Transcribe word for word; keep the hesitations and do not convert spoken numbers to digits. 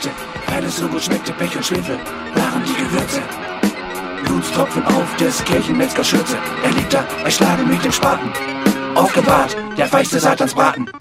schmeckte, weil es so gut schmeckte, Pech und Schwefel waren die Gewürze. Blutstropfen auf des Kirchenmetzgers Schürze. Er liegt da, erschlagen mit dem Spaten. Aufgebahrt, der feichte Satansbraten.